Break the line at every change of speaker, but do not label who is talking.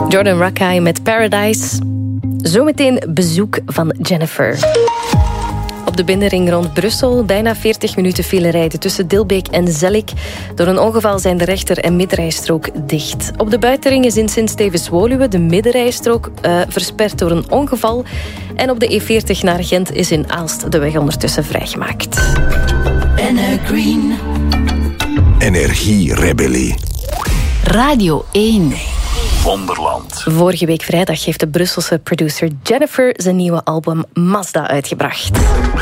Jordan Rakei met Paradise. Zometeen bezoek van Jennifer. Op de binnenring rond Brussel bijna 40 minuten file rijden tussen Dilbeek en Zellik. Door een ongeval zijn de rechter- en middenrijstrook dicht. Op de buitenring is in Sint-Stevens-Woluwe de middenrijstrook versperd door een ongeval. En op de E40 naar Gent is in Aalst de weg ondertussen vrijgemaakt.
Green. Energierebellie.
Radio 1.
Wonderland.
Vorige week vrijdag heeft de Brusselse producer Jennifer zijn nieuwe album Mazda uitgebracht.